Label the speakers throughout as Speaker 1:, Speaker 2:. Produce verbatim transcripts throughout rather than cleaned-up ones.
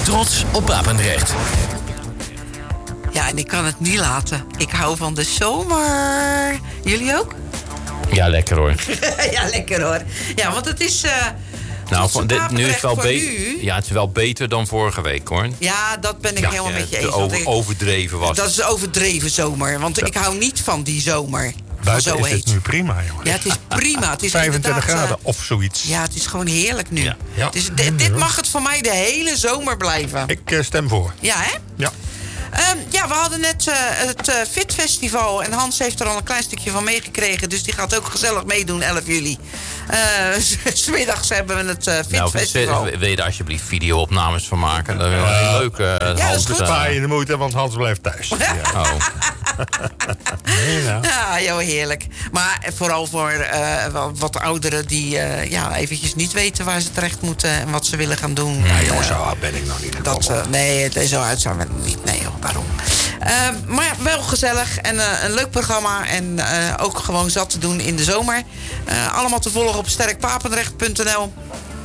Speaker 1: Trots op Papendrecht.
Speaker 2: Ja, en ik kan het niet laten. Ik hou van de zomer. Jullie ook?
Speaker 3: Ja, lekker hoor.
Speaker 2: Ja, lekker hoor. Ja, want het is... Uh,
Speaker 3: nou, van, dit, nu is het wel beter.
Speaker 2: Nu.
Speaker 3: Ja, het is wel beter dan vorige week hoor.
Speaker 2: Ja, dat ben ik ja, helemaal ja, met je eens.
Speaker 3: Over, overdreven was
Speaker 2: Dat het. is overdreven zomer. Want ja. ik hou niet van die zomer.
Speaker 4: Buiten
Speaker 2: zo
Speaker 4: is
Speaker 2: heet.
Speaker 4: het nu prima, jongen.
Speaker 2: Ja, het is prima. Het is
Speaker 4: vijfentwintig graden of zoiets.
Speaker 2: Ja, het is gewoon heerlijk nu.
Speaker 4: Ja. Ja.
Speaker 2: Dus d- dit mag het voor mij de hele zomer blijven.
Speaker 4: Ik uh, stem voor.
Speaker 2: Ja, hè?
Speaker 4: Ja.
Speaker 2: Um, ja, we hadden net uh, het uh, Fit Festival. En Hans heeft er al een klein stukje van meegekregen. Dus die gaat ook gezellig meedoen, elf juli. Uh, 'Smiddags hebben we het uh, Fit
Speaker 3: nou,
Speaker 2: Festival.
Speaker 3: Wil je er alsjeblieft video-opnames van maken? Dat is uh, heel leuk. Uh,
Speaker 2: ja, dat is goed.
Speaker 4: Spaar je de moeite, want Hans blijft thuis. Ja.
Speaker 3: Oh.
Speaker 4: Nee, nou.
Speaker 2: Ja, joh, heerlijk. Maar vooral voor uh, wat ouderen die uh, ja, eventjes niet weten waar ze terecht moeten en wat ze willen gaan doen.
Speaker 4: Ja, jongens, zo oud ben ik nog niet.
Speaker 2: Dat, uh, nee, zo uit zijn we niet. Nee, joh, waarom? Uh, maar wel gezellig en uh, een leuk programma. En uh, ook gewoon zat te doen in de zomer. Uh, allemaal te volgen op sterk papendrecht punt n l.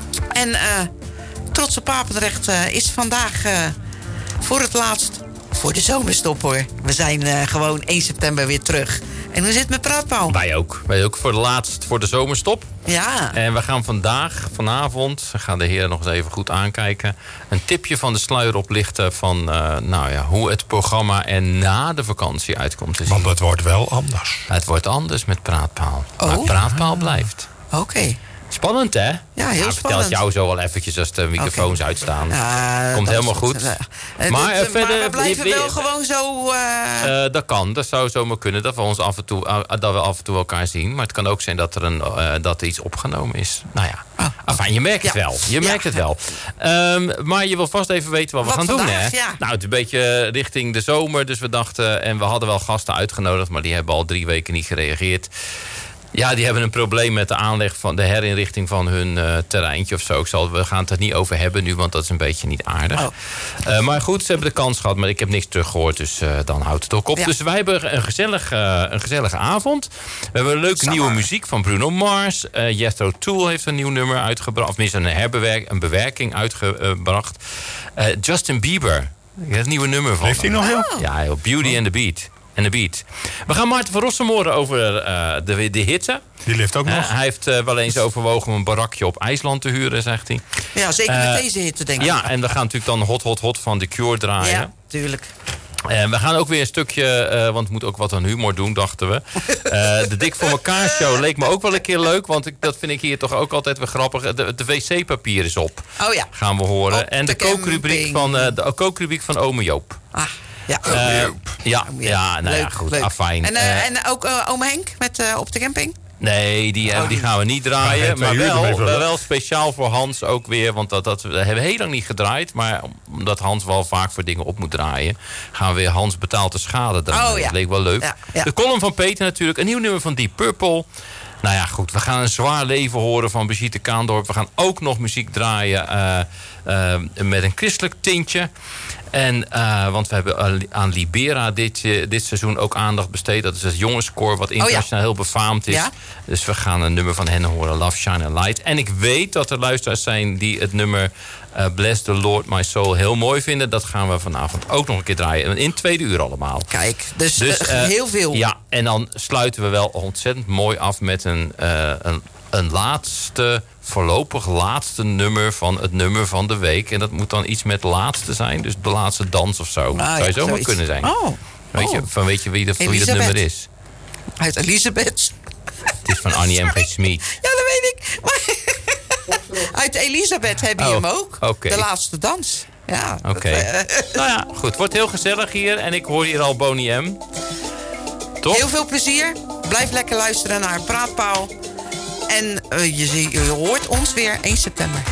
Speaker 2: En uh, Trots op Papendrecht uh, is vandaag uh, voor het laatst voor de zomerstop, hoor. We zijn uh, gewoon één september weer terug. En hoe zit het met Praatpaal?
Speaker 3: Wij ook. Wij ook voor de laatst voor de zomerstop.
Speaker 2: Ja.
Speaker 3: En we gaan vandaag, vanavond, we gaan de heren nog eens even goed aankijken, een tipje van de sluier oplichten van uh, nou ja, hoe het programma er na de vakantie uitkomt te zien.
Speaker 4: Want het wordt wel anders.
Speaker 3: Het wordt anders met Praatpaal.
Speaker 2: Oh.
Speaker 3: Maar Praatpaal blijft.
Speaker 2: Oké. Okay.
Speaker 3: Spannend, hè?
Speaker 2: Ja, heel
Speaker 3: nou,
Speaker 2: spannend.
Speaker 3: Vertel het jou zo wel eventjes als de microfoons okay. uitstaan.
Speaker 2: Ja,
Speaker 3: komt helemaal goed.
Speaker 2: Uh,
Speaker 3: maar,
Speaker 2: dit,
Speaker 3: uh, verder,
Speaker 2: maar we blijven
Speaker 3: we,
Speaker 2: wel gewoon zo... Uh...
Speaker 3: Uh, dat kan, dat zou zomaar kunnen. Dat we, ons af en toe, uh, dat we af en toe elkaar zien. Maar het kan ook zijn dat er, een, uh, dat er iets opgenomen is. Nou ja, oh, enfin, je merkt ja. het wel. Je merkt ja. het wel. Um, maar je wil vast even weten wat we wat gaan vandaag, doen, hè?
Speaker 2: Ja.
Speaker 3: Nou, het is een beetje richting de zomer. Dus we dachten, en we hadden wel gasten uitgenodigd, maar die hebben al drie weken niet gereageerd. Ja, die hebben een probleem met de aanleg van de herinrichting van hun uh, terreintje of zo. Ik zal, we gaan het er niet over hebben nu, want dat is een beetje niet aardig. Oh. Uh, maar goed, ze hebben de kans gehad, maar ik heb niks teruggehoord, dus uh, dan houdt het ook op. Ja. Dus wij hebben een, gezellig, uh, een gezellige avond. We hebben een leuke Summer. nieuwe muziek van Bruno Mars. Uh, Jethro Tull heeft een nieuw nummer uitgebracht, of minstens een herbewerking, een bewerking uitgebracht. Uh, Justin Bieber, het nieuwe nummer van.
Speaker 4: Heeft hij nog heel?
Speaker 3: Ja, heel Beauty and the Beat. En de beat. We gaan Maarten van Rossum horen over uh, de, de hitte.
Speaker 4: Die leeft ook nog.
Speaker 3: Uh, hij heeft uh, wel eens overwogen om een barakje op IJsland te huren, zegt hij.
Speaker 2: Ja, zeker met
Speaker 3: uh,
Speaker 2: deze hitte, denk ik.
Speaker 3: Ja, en we gaan natuurlijk dan Hot Hot Hot van The Cure draaien.
Speaker 2: Ja, tuurlijk.
Speaker 3: En uh, we gaan ook weer een stukje, uh, want we moeten ook wat aan humor doen, dachten we. Uh, de Dik voor elkaar show leek me ook wel een keer leuk, want ik, dat vind ik hier toch ook altijd weer grappig. De, de wc-papier is op.
Speaker 2: Oh ja.
Speaker 3: Gaan we horen.
Speaker 2: Op
Speaker 3: en de, de kookrubriek van, uh, de kookrubriek van Ome Joop.
Speaker 2: Ah. Ja,
Speaker 3: uh, ja, ja, nou
Speaker 2: leuk,
Speaker 3: ja, goed,
Speaker 2: leuk.
Speaker 3: afijn.
Speaker 2: En, uh, uh, en ook uh, oom Henk met uh, op de camping?
Speaker 3: Nee, die, uh, die gaan we niet draaien. Ja, maar wel, wel, wel speciaal voor Hans ook weer. Want dat, dat, dat hebben we heel lang niet gedraaid. Maar omdat Hans wel vaak voor dingen op moet draaien, gaan we weer Hans betaalt de schade draaien.
Speaker 2: Oh, ja.
Speaker 3: Dat leek wel leuk.
Speaker 2: Ja, ja.
Speaker 3: De column van Peter natuurlijk. Een nieuw nummer van Deep Purple. Nou ja, goed. We gaan een zwaar leven horen van Brigitte Kaandorp. We gaan ook nog muziek draaien uh, uh, met een christelijk tintje. En, uh, want we hebben aan Libera dit, uh, dit seizoen ook aandacht besteed. Dat is het jongenskoor wat internationaal oh ja. heel befaamd is. Ja? Dus we gaan een nummer van hen horen, Love, Shine and Light. En ik weet dat er luisteraars zijn die het nummer uh, Bless the Lord My Soul heel mooi vinden. Dat gaan we vanavond ook nog een keer draaien. In het tweede uur allemaal.
Speaker 2: Kijk, dus,
Speaker 3: dus
Speaker 2: uh, heel veel.
Speaker 3: Ja, en dan sluiten we wel ontzettend mooi af met een, uh, een, een laatste... voorlopig laatste nummer van het nummer van de week. En dat moet dan iets met laatste zijn. Dus de laatste dans of zo. Ah, zou je ja, zomaar kunnen zijn.
Speaker 2: Oh.
Speaker 3: Weet, je, van, weet je wie, de, wie dat nummer is?
Speaker 2: Uit Elisabeth.
Speaker 3: Het is van Annie M G Schmid.
Speaker 2: Ja, dat weet ik. Maar uit Elisabeth heb je oh, hem ook.
Speaker 3: Okay.
Speaker 2: De laatste dans. Ja.
Speaker 3: Oké. Okay. Uh, nou ja, goed. Het wordt heel gezellig hier. En ik hoor hier al Bonnie M. Toch?
Speaker 2: Heel veel plezier. Blijf lekker luisteren naar Praatpaal. En uh, je, je hoort ons weer één september.